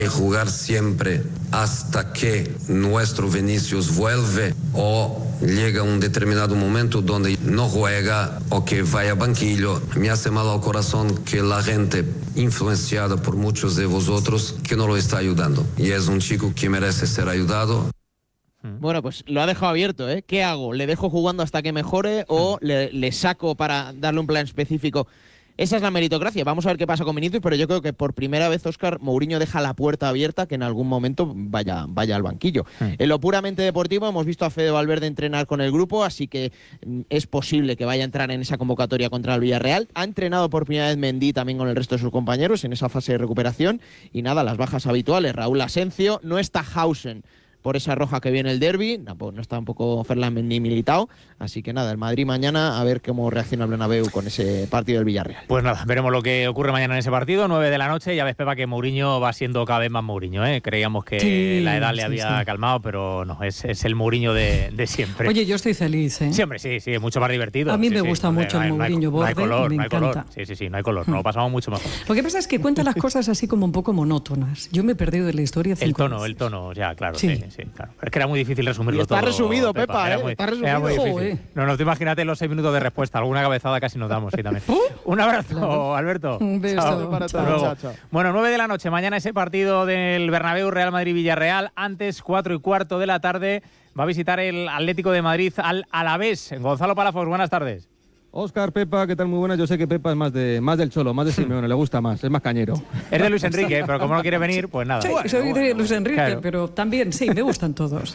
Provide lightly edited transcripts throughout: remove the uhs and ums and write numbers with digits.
Jugar siempre hasta que nuestro Vinicius vuelve o llega un determinado momento donde no juega o que vaya a banquillo. Me hace mal al corazón que la gente influenciada por muchos de vosotros que no lo está ayudando. Y es un chico que merece ser ayudado. Bueno, pues lo ha dejado abierto, ¿eh? ¿Qué hago? ¿Le dejo jugando hasta que mejore o le saco para darle un plan específico? Esa es la meritocracia. Vamos a ver qué pasa con Vinicius, pero yo creo que por primera vez, Óscar, Mourinho deja la puerta abierta que en algún momento vaya al banquillo. En lo puramente deportivo hemos visto a Fede Valverde entrenar con el grupo, así que es posible que vaya a entrar en esa convocatoria contra el Villarreal. Ha entrenado por primera vez Mendy también con el resto de sus compañeros en esa fase de recuperación. Y nada, las bajas habituales. Raúl Asencio, no está Hausen por esa roja que viene el derbi, no está tampoco Ferland ni Militao, así que nada, el Madrid mañana a ver cómo reacciona el Bernabéu con ese partido del Villarreal. Pues nada, veremos lo que ocurre mañana en ese partido, 9 de la noche, ya ves, Pepa, que Mourinho va siendo cada vez más Mourinho, ¿eh? Creíamos que la edad le había calmado, pero no, es el Mourinho de siempre. Oye, yo estoy feliz, ¿eh? Sí, hombre, sí, es mucho más divertido. A mí me gusta mucho el Mourinho Borde, me encanta. Sí, no hay color, nos lo pasamos mucho mejor. Lo que pasa es que cuenta las cosas así como un poco monótonas. Yo me he perdido de la historia 5 veces. El tono, ya, claro, sí, claro. Es que era muy difícil resumirlo todo. Está resumido, Pepa, está muy difícil. No, tú imagínate los 6 minutos de respuesta. Alguna cabezada casi nos damos, sí, también. Un abrazo, Alberto. Un beso. Chao. Bueno, 9 de la noche, mañana ese partido del Bernabéu, Real Madrid-Villarreal. Antes, 4:15 de la tarde, va a visitar el Atlético de Madrid al Alavés. Gonzalo Palafox, buenas tardes. Óscar, Pepa, ¿qué tal? Muy buenas. Yo sé que Pepa es más del Cholo, más de Simeone, le gusta más, es más cañero. Es de Luis Enrique, pero como no quiere venir, pues nada. Sí, soy de Luis Enrique, claro. Pero también, sí, me gustan todos.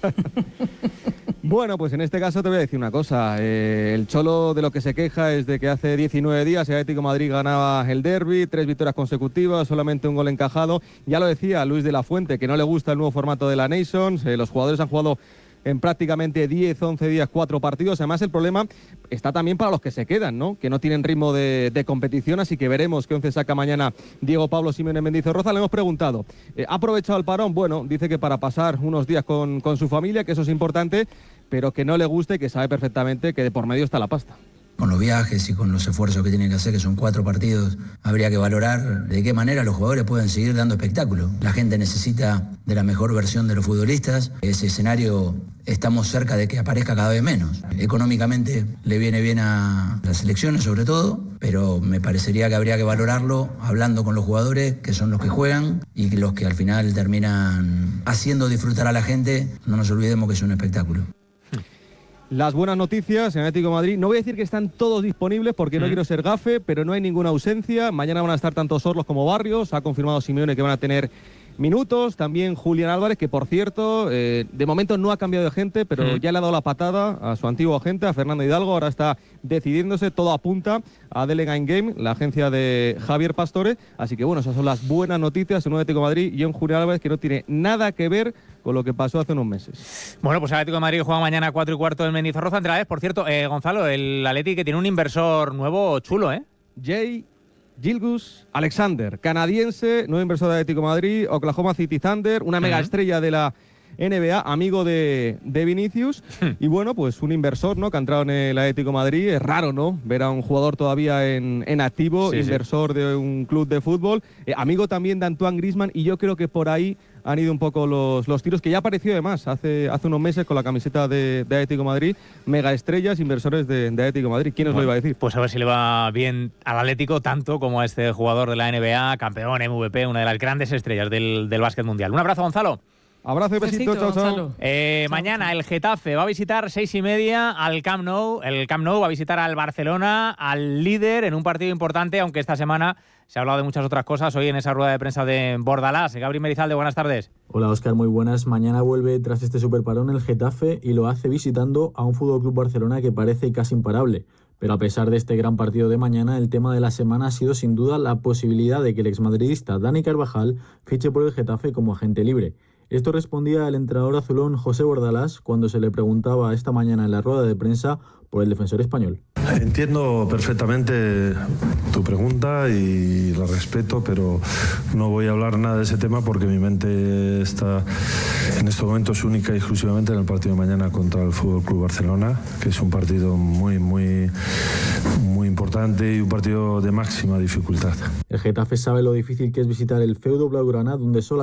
Bueno, pues en este caso te voy a decir una cosa. El Cholo de lo que se queja es de que hace 19 días el Atlético de Madrid ganaba el derbi, 3 victorias consecutivas, solamente un gol encajado. Ya lo decía Luis de la Fuente, que no le gusta el nuevo formato de la Nations. Los jugadores han jugado en prácticamente 10-11 días 4 partidos. Además, el problema está también para los que se quedan, ¿no? Que no tienen ritmo de competición, así que veremos qué once saca mañana Diego Pablo Simeone Mendizorroza. Le hemos preguntado, ¿ha aprovechado el parón? Bueno, dice que para pasar unos días con su familia, que eso es importante, pero que no le guste y que sabe perfectamente que de por medio está la pasta. Con los viajes y con los esfuerzos que tienen que hacer, que son 4 partidos, habría que valorar de qué manera los jugadores pueden seguir dando espectáculo. La gente necesita de la mejor versión de los futbolistas. Ese escenario estamos cerca de que aparezca cada vez menos. Económicamente le viene bien a las selecciones sobre todo, pero me parecería que habría que valorarlo hablando con los jugadores, que son los que juegan y los que al final terminan haciendo disfrutar a la gente. No nos olvidemos que es un espectáculo. Las buenas noticias en Atlético de Madrid, no voy a decir que están todos disponibles porque no quiero ser gafe, pero no hay ninguna ausencia. Mañana van a estar tanto Sorlos como Barrios, ha confirmado Simeone que van a tener minutos. También Julián Álvarez, que por cierto, de momento no ha cambiado de gente, pero ya le ha dado la patada a su antiguo agente, a Fernando Hidalgo. Ahora está decidiéndose, todo apunta a Delegain Game, la agencia de Javier Pastore. Así que bueno, esas son las buenas noticias en un Atlético de Madrid y en Julián Álvarez, que no tiene nada que ver con lo que pasó hace unos meses. Bueno, pues el Atlético de Madrid juega mañana a 4:15 en Mendizorroza. Por cierto, Gonzalo, el Atlético que tiene un inversor nuevo chulo, ¿eh? Jay Gilgeous Alexander, canadiense, nuevo inversor de Atlético de Madrid, Oklahoma City Thunder, una mega estrella de la NBA, amigo de Vinicius. Y bueno, pues un inversor, ¿no?, que ha entrado en el Atlético de Madrid. Es raro, ¿no?, ver a un jugador todavía en activo, inversor de un club de fútbol. Amigo también de Antoine Griezmann, y yo creo que por ahí han ido un poco los tiros, que ya apareció además hace unos meses con la camiseta de Atlético de Madrid. Mega estrellas, inversores de Atlético de Madrid. ¿Quién os lo iba a decir? Pues a ver si le va bien al Atlético, tanto como a este jugador de la NBA, campeón, MVP, una de las grandes estrellas del básquet mundial. Un abrazo, Gonzalo. Abrazo y besito, chao. Mañana el Getafe va a visitar 6:30 al Camp Nou. El Camp Nou va a visitar al Barcelona, al líder, en un partido importante, aunque esta semana se ha hablado de muchas otras cosas. Hoy en esa rueda de prensa de Bordalás. Gabriel Merizalde, buenas tardes. Hola, Óscar, muy buenas. Mañana vuelve tras este superparón el Getafe y lo hace visitando a un FC Barcelona que parece casi imparable. Pero a pesar de este gran partido de mañana, el tema de la semana ha sido sin duda la posibilidad de que el exmadridista Dani Carvajal fiche por el Getafe como agente libre. Esto respondía el entrenador azulón José Bordalás cuando se le preguntaba esta mañana en la rueda de prensa por el defensor español. Entiendo perfectamente tu pregunta y la respeto, pero no voy a hablar nada de ese tema porque mi mente está en estos momentos única y exclusivamente en el partido de mañana contra el FC Barcelona, que es un partido muy importante y un partido de máxima dificultad. El Getafe sabe lo difícil que es visitar el feudo blaugrana, donde solo